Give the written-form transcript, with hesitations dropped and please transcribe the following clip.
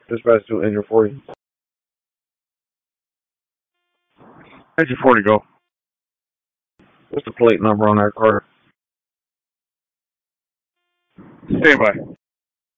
Dispatch to engine 40. Engine 40, go. What's the plate number on that car? Stand by.